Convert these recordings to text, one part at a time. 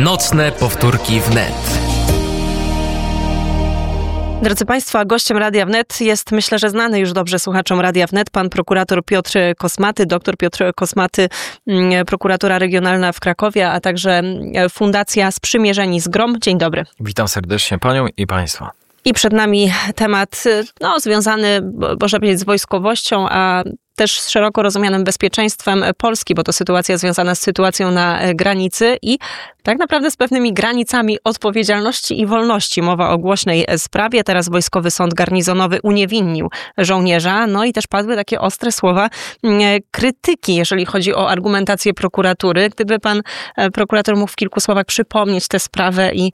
Nocne powtórki wnet. Drodzy Państwo, gościem Radia Wnet jest, myślę, że znany już dobrze słuchaczom Radia Wnet, pan prokurator Piotr Kosmaty, doktor Piotr Kosmaty, prokuratura regionalna w Krakowie, a także Fundacja Sprzymierzeni z GROM. Dzień dobry. Witam serdecznie panią i państwa. I przed nami temat związany, można powiedzieć, z wojskowością, a też z szeroko rozumianym bezpieczeństwem Polski, bo to sytuacja związana z sytuacją na granicy i tak naprawdę z pewnymi granicami odpowiedzialności i wolności. Mowa o głośnej sprawie. Teraz Wojskowy Sąd Garnizonowy uniewinnił żołnierza. No i też padły takie ostre słowa krytyki, jeżeli chodzi o argumentację prokuratury. Gdyby pan prokurator mógł w kilku słowach przypomnieć tę sprawę i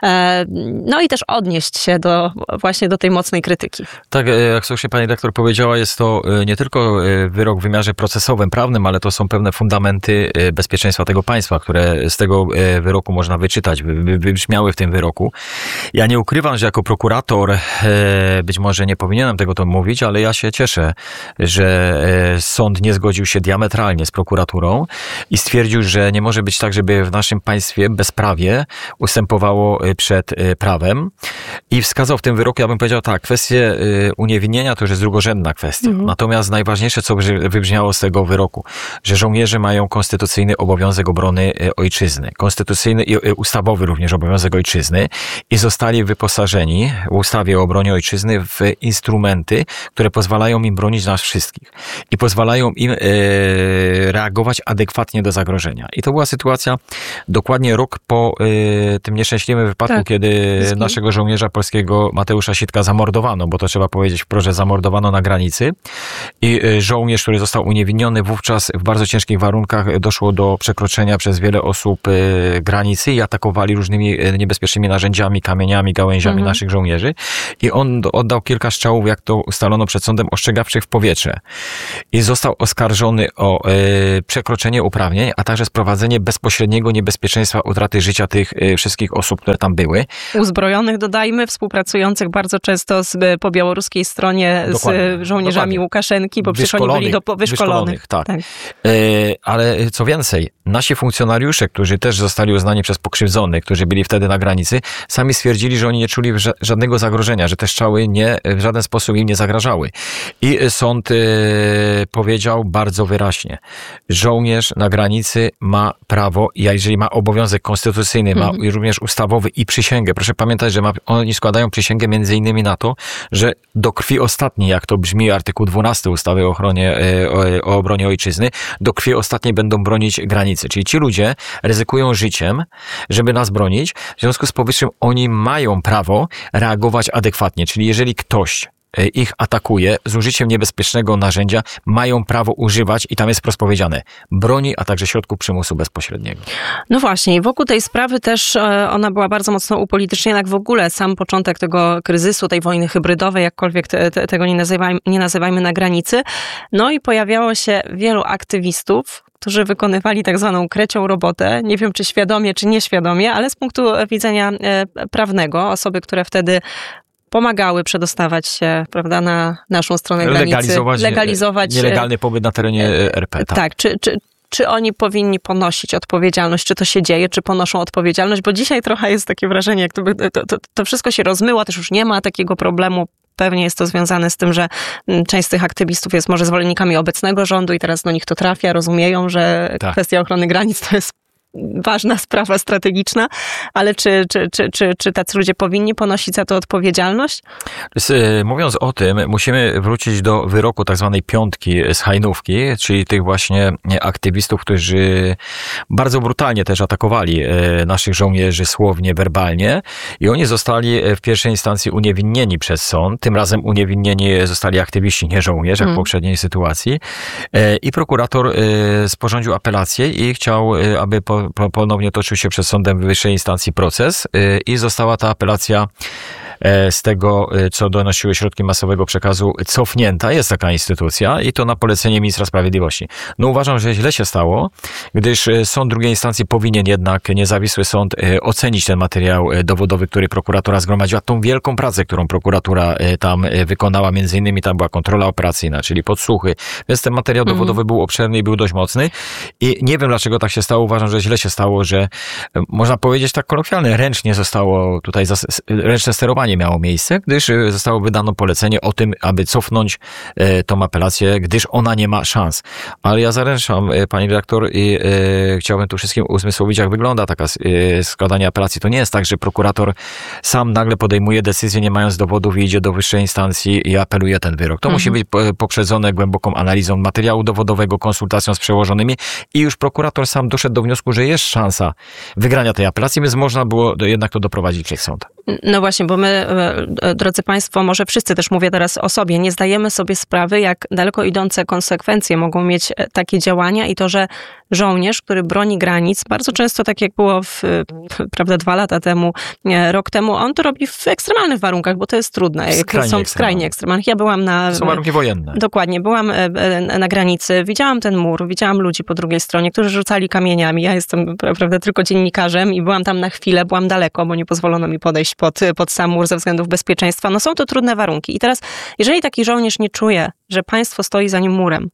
też odnieść się właśnie do tej mocnej krytyki. Tak, jak słusznie pani redaktor powiedziała, jest to nie tylko wyrok w wymiarze procesowym, prawnym, ale to są pewne fundamenty bezpieczeństwa tego państwa, które z tego wyroku można wyczytać, wybrzmiały w tym wyroku. Ja nie ukrywam, że jako prokurator być może nie powinienem tego to mówić, ale ja się cieszę, że sąd nie zgodził się diametralnie z prokuraturą i stwierdził, że nie może być tak, żeby w naszym państwie bezprawie ustępowało przed prawem i wskazał w tym wyroku, ja bym powiedział tak, kwestię uniewinnienia to już jest drugorzędna kwestia. Natomiast najważniejsze, co wybrzmiało z tego wyroku, że żołnierze mają konstytucyjny obowiązek obrony ojczyzny, konstytucyjny i ustawowy również obowiązek ojczyzny i zostali wyposażeni w ustawie o obronie ojczyzny w instrumenty, które pozwalają im bronić nas wszystkich i pozwalają im reagować adekwatnie do zagrożenia. I to była sytuacja dokładnie rok po tym nieszczęśliwym wypadku, kiedy naszego żołnierza polskiego Mateusza Sitka zamordowano, bo to trzeba powiedzieć wprost, że zamordowano na granicy i żołnierz, który został uniewinniony, wówczas w bardzo ciężkich warunkach doszło do przekroczenia przez wiele osób granicy i atakowali różnymi niebezpiecznymi narzędziami, kamieniami, gałęziami naszych żołnierzy i on oddał kilka strzałów, jak to ustalono przed sądem, ostrzegawczych w powietrze i został oskarżony o przekroczenie uprawnień, a także sprowadzenie bezpośredniego niebezpieczeństwa utraty życia tych wszystkich osób, które tam były. Uzbrojonych, dodajmy, współpracujących bardzo często po białoruskiej stronie z żołnierzami Łukaszenki, bo przecież oni byli wyszkolonych. Tak. Ale co więcej, nasi funkcjonariusze, którzy też zostali uznani przez pokrzywdzonych, którzy byli wtedy na granicy, sami stwierdzili, że oni nie czuli żadnego zagrożenia, że te strzały w żaden sposób im nie zagrażały. I sąd powiedział bardzo wyraźnie, żołnierz na granicy ma prawo, jeżeli ma obowiązek konstytucyjny, ma również ustawowy i przysięgę. Proszę pamiętać, że oni składają przysięgę między innymi na to, że do krwi ostatniej, jak to brzmi artykuł 12 ustawy o obronie ojczyzny, do krwi ostatniej będą bronić granicy. Czyli ci ludzie ryzykują życiem, żeby nas bronić. W związku z powyższym oni mają prawo reagować adekwatnie. Czyli jeżeli ktoś ich atakuje z użyciem niebezpiecznego narzędzia, mają prawo używać, i tam jest wprost powiedziane, broni, a także środków przymusu bezpośredniego. No właśnie, i wokół tej sprawy też ona była bardzo mocno upolityczniona, jak w ogóle sam początek tego kryzysu, tej wojny hybrydowej, jakkolwiek tego nie nazywajmy na granicy. No i pojawiało się wielu aktywistów, którzy wykonywali tak zwaną krecią robotę. Nie wiem, czy świadomie, czy nieświadomie, ale z punktu widzenia prawnego, osoby, które wtedy pomagały przedostawać się, prawda, na naszą stronę granicy. Legalizować nielegalny pobyt na terenie RP. Tak, czy oni powinni ponosić odpowiedzialność, czy to się dzieje, czy ponoszą odpowiedzialność, bo dzisiaj trochę jest takie wrażenie, jak to wszystko się rozmyło, też już nie ma takiego problemu. Pewnie jest to związane z tym, że część z tych aktywistów jest może zwolennikami obecnego rządu i teraz do nich to trafia, rozumieją, że kwestia ochrony granic to jest ważna sprawa strategiczna, ale czy tacy ludzie powinni ponosić za to odpowiedzialność? Mówiąc o tym, musimy wrócić do wyroku tak zwanej piątki z Hajnówki, czyli tych właśnie aktywistów, którzy bardzo brutalnie też atakowali naszych żołnierzy słownie, werbalnie i oni zostali w pierwszej instancji uniewinnieni przez sąd. Tym razem uniewinnieni zostali aktywiści, nie żołnierz, jak w poprzedniej sytuacji. I prokurator sporządził apelację i chciał, aby ponownie toczył się przed sądem wyższej instancji proces i została ta apelacja z tego, co donosiły środki masowego przekazu, cofnięta. Jest taka instytucja i to na polecenie ministra sprawiedliwości. No uważam, że źle się stało, gdyż sąd drugiej instancji powinien jednak, niezawisły sąd, ocenić ten materiał dowodowy, który prokuratura zgromadziła, tą wielką pracę, którą prokuratura tam wykonała, między innymi tam była kontrola operacyjna, czyli podsłuchy, więc ten materiał dowodowy był obszerny i był dość mocny i nie wiem, dlaczego tak się stało. Uważam, że źle się stało, że można powiedzieć tak kolokwialnie, ręcznie zostało tutaj, ręczne sterowanie miało miejsce, gdyż zostało wydano polecenie o tym, aby cofnąć tą apelację, gdyż ona nie ma szans. Ale ja zaręczam, pani redaktor, i chciałbym tu wszystkim uzmysłowić, jak wygląda taka składanie apelacji. To nie jest tak, że prokurator sam nagle podejmuje decyzję, nie mając dowodów i idzie do wyższej instancji i apeluje ten wyrok. To musi być poprzedzone głęboką analizą materiału dowodowego, konsultacją z przełożonymi i już prokurator sam doszedł do wniosku, że jest szansa wygrania tej apelacji, więc można było jednak to doprowadzić przed sąd. No właśnie, bo my, drodzy Państwo, może wszyscy, też mówię teraz o sobie, nie zdajemy sobie sprawy, jak daleko idące konsekwencje mogą mieć takie działania i to, że żołnierz, który broni granic, bardzo często tak jak było prawda, 2 lata temu, rok temu, on to robi w ekstremalnych warunkach, bo to jest trudne. Są skrajnie ekstremalnych. Ja byłam to są warunki wojenne. Dokładnie. Byłam na granicy, widziałam ten mur, widziałam ludzi po drugiej stronie, którzy rzucali kamieniami. Ja jestem, prawda, tylko dziennikarzem i byłam tam na chwilę, byłam daleko, bo nie pozwolono mi podejść pod sam mur ze względów bezpieczeństwa. No są to trudne warunki. I teraz, jeżeli taki żołnierz nie czuje, że państwo stoi za nim murem,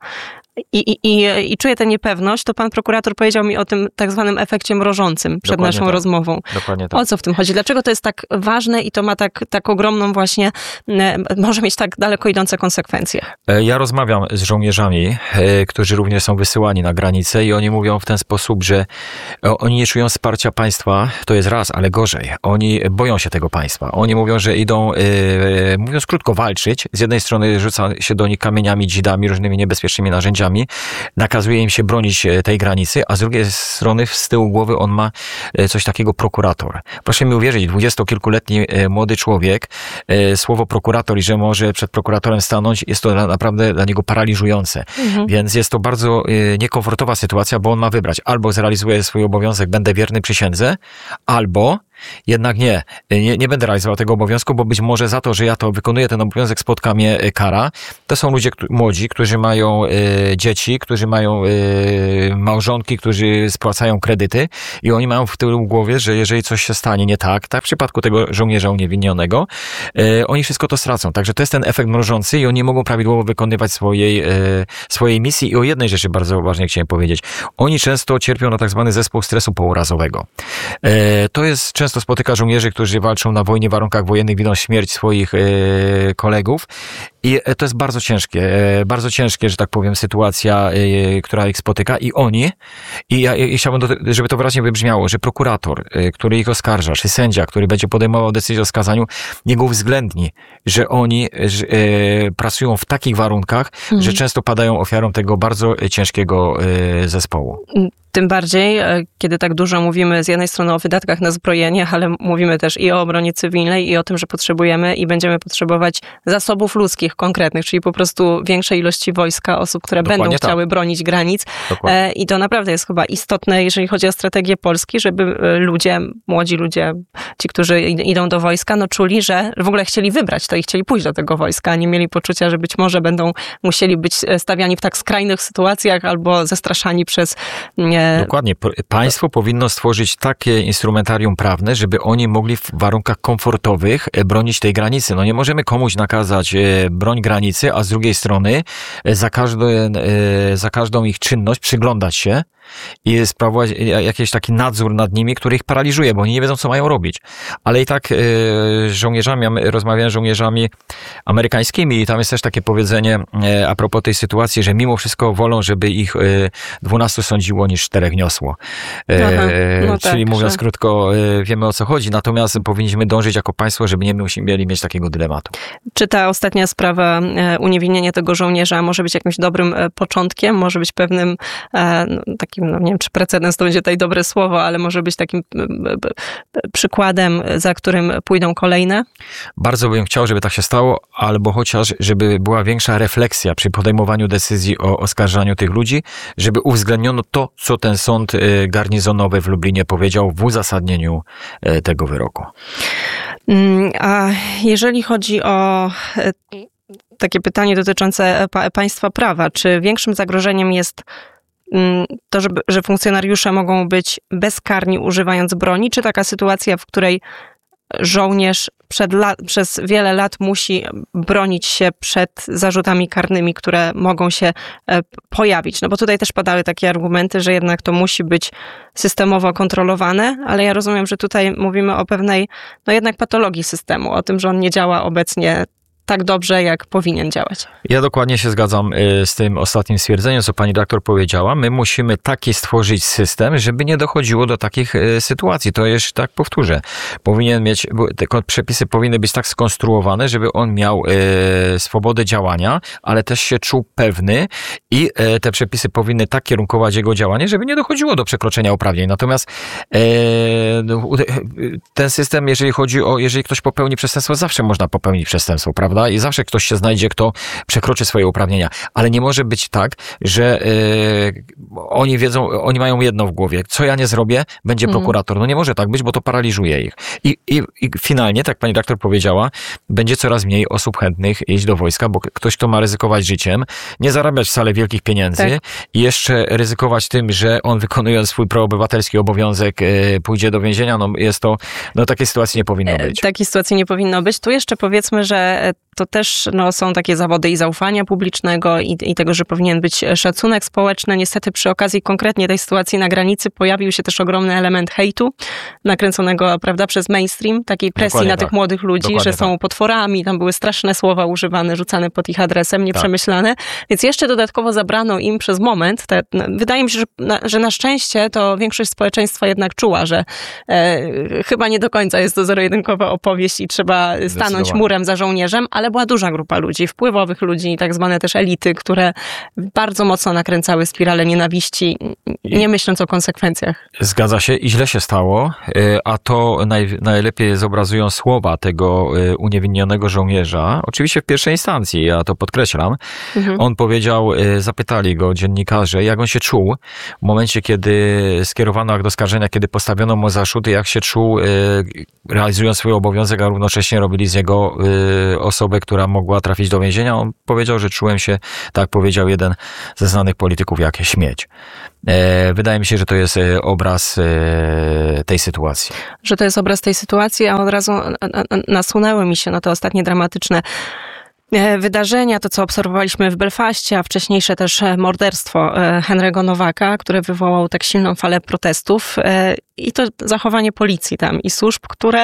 I czuję tę niepewność, to pan prokurator powiedział mi o tym tak zwanym efekcie mrożącym przed Dokładnie naszą rozmową. Dokładnie tak. O co w tym chodzi? Dlaczego to jest tak ważne i to ma tak ogromną właśnie, może mieć tak daleko idące konsekwencje? Ja rozmawiam z żołnierzami, którzy również są wysyłani na granicę i oni mówią w ten sposób, że oni nie czują wsparcia państwa, to jest raz, ale gorzej. Oni boją się tego państwa. Oni mówią, że idą, mówiąc krótko, walczyć. Z jednej strony rzuca się do nich kamieniami, dzidami, różnymi niebezpiecznymi narzędziami, nakazuje im się bronić tej granicy, a z drugiej strony z tyłu głowy on ma coś takiego prokurator. Proszę mi uwierzyć, 20-kilkuletni młody człowiek, słowo prokurator i że może przed prokuratorem stanąć, jest to naprawdę dla niego paraliżujące. Więc jest to bardzo niekomfortowa sytuacja, bo on ma wybrać. Albo zrealizuję swój obowiązek, będę wierny przysiędze, albo jednak nie będę realizował tego obowiązku, bo być może za to, że ja to wykonuję ten obowiązek, spotka mnie kara. To są ludzie młodzi, którzy mają dzieci, którzy mają małżonki, którzy spłacają kredyty i oni mają w tyłu głowie, że jeżeli coś się stanie nie tak, tak w przypadku tego żołnierza uniewinnionego, oni wszystko to stracą. Także to jest ten efekt mrożący i oni nie mogą prawidłowo wykonywać swojej misji. I o jednej rzeczy bardzo ważnie chciałem powiedzieć. Oni często cierpią na tak zwany zespół stresu pourazowego. To jest często spotyka żołnierzy, którzy walczą na wojnie, w warunkach wojennych, widzą śmierć swoich kolegów i to jest bardzo ciężkie, że tak powiem, sytuacja, która ich spotyka i ja chciałbym, żeby to wyraźnie wybrzmiało, że prokurator, który ich oskarża, czy sędzia, który będzie podejmował decyzję o skazaniu, niego uwzględni, że oni pracują w takich warunkach, że często padają ofiarą tego bardzo ciężkiego zespołu. Tym bardziej, kiedy tak dużo mówimy z jednej strony o wydatkach na zbrojenie, ale mówimy też i o obronie cywilnej i o tym, że potrzebujemy i będziemy potrzebować zasobów ludzkich konkretnych, czyli po prostu większej ilości wojska, osób, które Dokładnie będą tak. chciały bronić granic. Dokładnie. I to naprawdę jest chyba istotne, jeżeli chodzi o strategię Polski, żeby ludzie, młodzi ludzie, ci, którzy idą do wojska, no czuli, że w ogóle chcieli wybrać to i chcieli pójść do tego wojska, a nie mieli poczucia, że być może będą musieli być stawiani w tak skrajnych sytuacjach albo zastraszani przez... Dokładnie. Państwo powinno stworzyć takie instrumentarium prawne, żeby oni mogli w warunkach komfortowych bronić tej granicy. No nie możemy komuś nakazać broń granicy, a z drugiej strony za każdą ich czynność przyglądać się i sprawować jakiś taki nadzór nad nimi, który ich paraliżuje, bo oni nie wiedzą, co mają robić. Ale i tak rozmawiałem z żołnierzami amerykańskimi i tam jest też takie powiedzenie a propos tej sytuacji, że mimo wszystko wolą, żeby ich 12 sądziło niż 4 niosło. No czyli tak, mówiąc krótko, wiemy, o co chodzi, natomiast powinniśmy dążyć jako państwo, żeby nie mieli mieć takiego dylematu. Czy ta ostatnia sprawa, uniewinnienie tego żołnierza może być jakimś dobrym początkiem, może być pewnym takim, no nie wiem, czy precedens to będzie tutaj dobre słowo, ale może być takim przykładem, za którym pójdą kolejne? Bardzo bym chciał, żeby tak się stało, albo chociaż, żeby była większa refleksja przy podejmowaniu decyzji o oskarżaniu tych ludzi, żeby uwzględniono to, co ten sąd garnizonowy w Lublinie powiedział w uzasadnieniu tego wyroku. A jeżeli chodzi o takie pytanie dotyczące państwa prawa, czy większym zagrożeniem jest to, że funkcjonariusze mogą być bezkarni używając broni, czy taka sytuacja, w której żołnierz przez wiele lat musi bronić się przed zarzutami karnymi, które mogą się pojawić. No bo tutaj też padały takie argumenty, że jednak to musi być systemowo kontrolowane, ale ja rozumiem, że tutaj mówimy o pewnej, no jednak patologii systemu, o tym, że on nie działa obecnie tak dobrze, jak powinien działać. Ja dokładnie się zgadzam z tym ostatnim stwierdzeniem, co pani doktor powiedziała. My musimy taki stworzyć system, żeby nie dochodziło do takich sytuacji. To jeszcze tak powtórzę. Te przepisy powinny być tak skonstruowane, żeby on miał swobodę działania, ale też się czuł pewny i te przepisy powinny tak kierunkować jego działanie, żeby nie dochodziło do przekroczenia uprawnień. Natomiast ten system, jeżeli ktoś popełni przestępstwo, zawsze można popełnić przestępstwo, prawda? I zawsze ktoś się znajdzie, kto przekroczy swoje uprawnienia. Ale nie może być tak, że oni wiedzą, oni mają jedno w głowie. Co ja nie zrobię, będzie prokurator. No nie może tak być, bo to paraliżuje ich. I finalnie, tak pani doktor powiedziała, będzie coraz mniej osób chętnych iść do wojska, bo ktoś, kto ma ryzykować życiem, nie zarabiać wcale wielkich pieniędzy i jeszcze ryzykować tym, że on wykonując swój proobywatelski obowiązek pójdzie do więzienia, takiej sytuacji nie powinno być. Takiej sytuacji nie powinno być. Tu jeszcze powiedzmy, że to też są takie zawody i zaufania publicznego i tego, że powinien być szacunek społeczny. Niestety przy okazji konkretnie tej sytuacji na granicy pojawił się też ogromny element hejtu, nakręconego, prawda, przez mainstream, takiej presji dokładnie na tych młodych ludzi, dokładnie że są potworami, tam były straszne słowa używane, rzucane pod ich adresem, nieprzemyślane. Więc jeszcze dodatkowo zabrano im przez moment, wydaje mi się, że na szczęście to większość społeczeństwa jednak czuła, że chyba nie do końca jest to zero-jedynkowa opowieść i trzeba stanąć murem za żołnierzem, ale była duża grupa ludzi, wpływowych ludzi, tak zwane też elity, które bardzo mocno nakręcały spiralę nienawiści, nie myśląc o konsekwencjach. Zgadza się i źle się stało, a to najlepiej zobrazują słowa tego uniewinnionego żołnierza, oczywiście w pierwszej instancji, ja to podkreślam. On powiedział, zapytali go dziennikarze, jak on się czuł w momencie, kiedy skierowano akt oskarżenia, kiedy postawiono mu zarzuty, jak się czuł realizując swój obowiązek, a równocześnie robili z niego osobę, która mogła trafić do więzienia. On powiedział, że czułem się, tak powiedział jeden ze znanych polityków, jak śmieć. Wydaje mi się, że to jest obraz tej sytuacji. Że to jest obraz tej sytuacji, a od razu nasunęły mi się te ostatnie dramatyczne wydarzenia, to co obserwowaliśmy w Belfaście, a wcześniejsze też morderstwo Henry'ego Nowaka, które wywołało tak silną falę protestów i to zachowanie policji tam i służb, które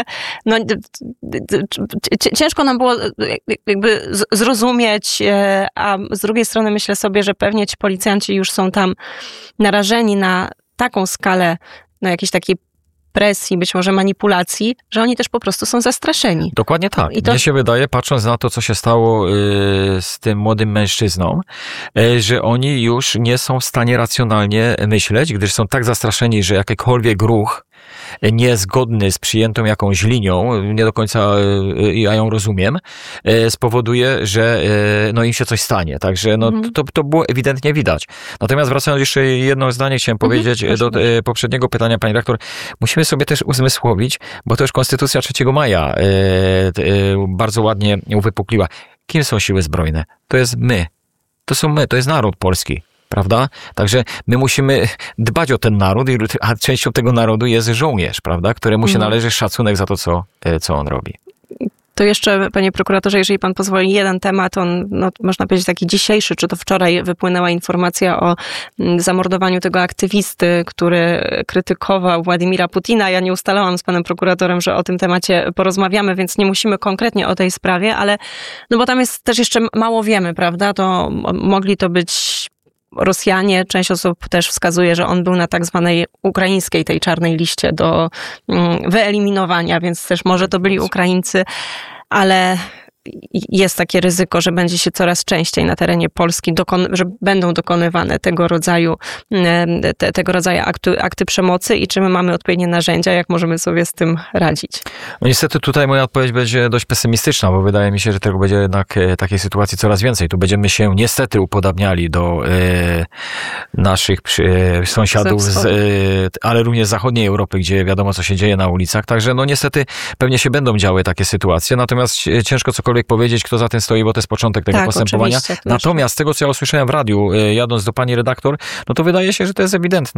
ciężko nam było jakby zrozumieć, a z drugiej strony myślę sobie, że pewnie ci policjanci już są tam narażeni na taką skalę, na jakiejś takiej presji, być może manipulacji, że oni też po prostu są zastraszeni. Dokładnie tak. Mnie się wydaje, patrząc na to, co się stało z tym młodym mężczyzną, że oni już nie są w stanie racjonalnie myśleć, gdyż są tak zastraszeni, że jakikolwiek ruch niezgodny z przyjętą jakąś linią, nie do końca ja ją rozumiem, spowoduje, że im się coś stanie. Także to było ewidentnie widać. Natomiast wracając jeszcze jedno zdanie, chciałem powiedzieć do poprzedniego pytania, pani redaktor, musimy sobie też uzmysłowić, bo to już Konstytucja 3 maja bardzo ładnie uwypukliła. Kim są siły zbrojne? To jest my. To są my, to jest naród polski. Prawda? Także my musimy dbać o ten naród, a częścią tego narodu jest żołnierz, prawda? Któremu się należy szacunek za to, co on robi. To jeszcze, panie prokuratorze, jeżeli pan pozwoli, jeden temat, on, można powiedzieć taki dzisiejszy, czy to wczoraj wypłynęła informacja o zamordowaniu tego aktywisty, który krytykował Władimira Putina. Ja nie ustalałam z panem prokuratorem, że o tym temacie porozmawiamy, więc nie musimy konkretnie o tej sprawie, ale bo tam jest też jeszcze mało wiemy, prawda? To mogli to być Rosjanie, część osób też wskazuje, że on był na tak zwanej ukraińskiej, tej czarnej liście do wyeliminowania, więc też może to byli Ukraińcy, ale jest takie ryzyko, że będzie się coraz częściej na terenie Polski, że będą dokonywane tego rodzaju akty przemocy i czy my mamy odpowiednie narzędzia, jak możemy sobie z tym radzić? No niestety tutaj moja odpowiedź będzie dość pesymistyczna, bo wydaje mi się, że tego będzie jednak takiej sytuacji coraz więcej. Tu będziemy się niestety upodabniali do naszych sąsiadów, ale również z zachodniej Europy, gdzie wiadomo, co się dzieje na ulicach. Także no niestety pewnie się będą działy takie sytuacje, natomiast ciężko cokolwiek powiedzieć, kto za tym stoi, bo to jest początek tego postępowania. Natomiast z tego, co ja usłyszałem w radiu, jadąc do pani redaktor, no to wydaje się, że to jest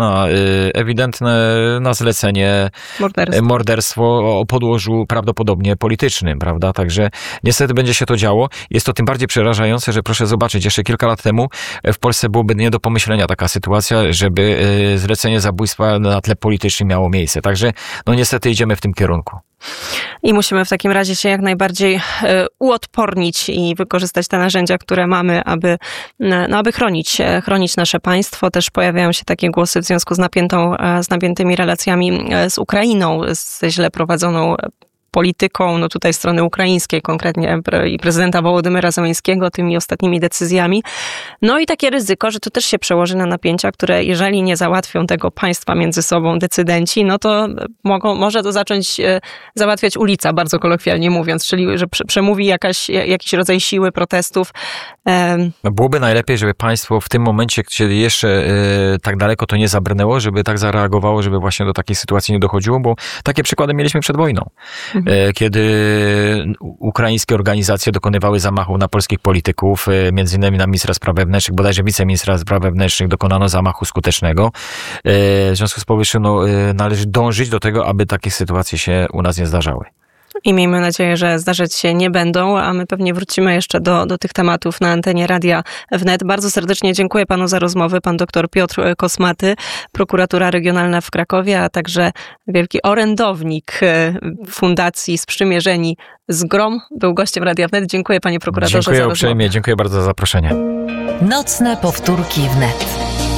ewidentne na zlecenie morderstwo o podłożu prawdopodobnie politycznym, prawda? Także niestety będzie się to działo. Jest to tym bardziej przerażające, że proszę zobaczyć, jeszcze kilka lat temu w Polsce byłoby nie do pomyślenia taka sytuacja, żeby zlecenie zabójstwa na tle politycznym miało miejsce. Także no niestety idziemy w tym kierunku. I musimy w takim razie się jak najbardziej uodpornić i wykorzystać te narzędzia, które mamy, aby chronić nasze państwo. Też pojawiają się takie głosy w związku z napiętymi relacjami z Ukrainą, z źle prowadzoną polityką, no tutaj strony ukraińskiej konkretnie i prezydenta Wołodymyra Zełenskiego tymi ostatnimi decyzjami. No i takie ryzyko, że to też się przełoży na napięcia, które jeżeli nie załatwią tego państwa między sobą decydenci, no to może to zacząć załatwiać ulica, bardzo kolokwialnie mówiąc, czyli że przemówi jakiś rodzaj siły protestów. Byłoby najlepiej, żeby państwo w tym momencie, kiedy jeszcze tak daleko to nie zabrnęło, żeby tak zareagowało, żeby właśnie do takiej sytuacji nie dochodziło, bo takie przykłady mieliśmy przed wojną. Kiedy ukraińskie organizacje dokonywały zamachów na polskich polityków, między innymi na ministra spraw wewnętrznych, bodajże wiceministra spraw wewnętrznych, dokonano zamachu skutecznego. W związku z powyższym należy dążyć do tego, aby takie sytuacje się u nas nie zdarzały. I miejmy nadzieję, że zdarzać się nie będą, a my pewnie wrócimy jeszcze do tych tematów na antenie Radia Wnet. Bardzo serdecznie dziękuję panu za rozmowę. Pan dr Piotr Kosmaty, prokuratura regionalna w Krakowie, a także wielki orędownik Fundacji Sprzymierzeni z GROM, był gościem Radia Wnet. Dziękuję panie prokuratorze za rozmowę. Dziękuję uprzejmie, dziękuję bardzo za zaproszenie. Nocne powtórki wnet.